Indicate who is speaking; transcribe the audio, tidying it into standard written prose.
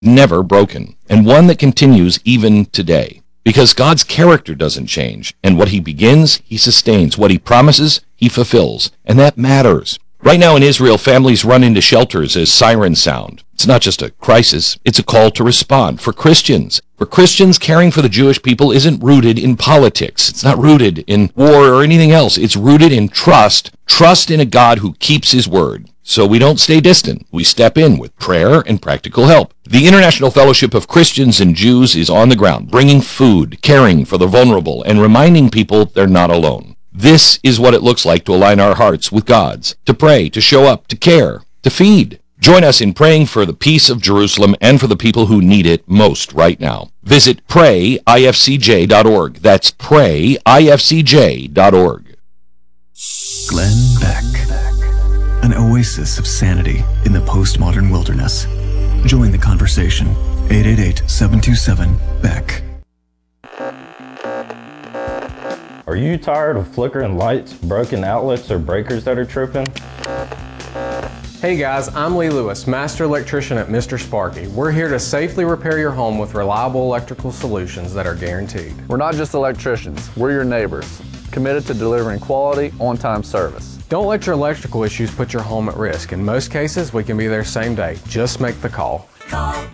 Speaker 1: never broken, and one that continues even today. Because God's character doesn't change, and what he begins, he sustains. What he promises, he fulfills, and that matters. Right now in Israel, families run into shelters as sirens sound. It's not just a crisis, it's a call to respond. For Christians, caring for the Jewish people isn't rooted in politics. It's not rooted in war or anything else. It's rooted in trust in a God who keeps his word. So we don't stay distant. We step in with prayer and practical help. The International Fellowship of Christians and Jews is on the ground, bringing food, caring for the vulnerable, and reminding people they're not alone. This is what it looks like to align our hearts with God's, to pray, to show up, to care, to feed. Join us in praying for the peace of Jerusalem and for the people who need it most right now. Visit prayifcj.org. That's prayifcj.org.
Speaker 2: Glenn Beck, an oasis of sanity in the postmodern wilderness. Join the conversation. 888-727-BECK.
Speaker 3: Are you tired of flickering lights, broken outlets, or breakers that are tripping?
Speaker 4: Hey guys, I'm Lee Lewis, Master Electrician at Mr. Sparky. We're here to safely repair your home with reliable electrical solutions that are guaranteed.
Speaker 5: We're not just electricians, we're your neighbors, committed to delivering quality, on-time service.
Speaker 4: Don't let your electrical issues put your home at risk. In most cases, we can be there same day. Just make the call.